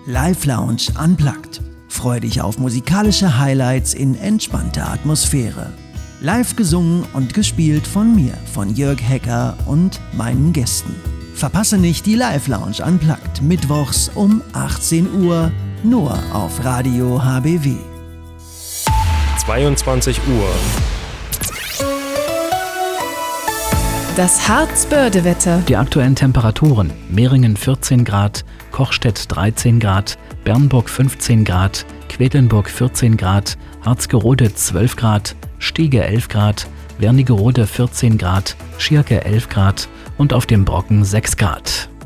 Live Lounge Unplugged. Freu dich auf musikalische Highlights in entspannter Atmosphäre. Live gesungen und gespielt von mir, von Jörg Hecker und meinen Gästen. Verpasse nicht die Live Lounge Unplugged mittwochs um 18 Uhr nur auf Radio HBW. 22 Uhr. Das Harzbörde-Wetter. Die aktuellen Temperaturen: Meringen 14 Grad, Kochstedt 13 Grad, Bernburg 15 Grad, Quedlinburg 14 Grad, Harzgerode 12 Grad, Stiege 11 Grad, Wernigerode 14 Grad, Schierke 11 Grad und auf dem Brocken 6 Grad.